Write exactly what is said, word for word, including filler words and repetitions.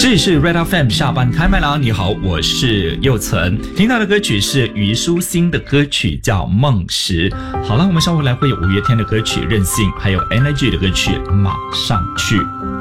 这里是 Red F M 下班开麦啦！你好，我是佑岑。听到的歌曲是虞书欣的歌曲，叫《梦时》。好了，我们稍后来会有五月天的歌曲《任性》，还有 Energy 的歌曲《马上去》。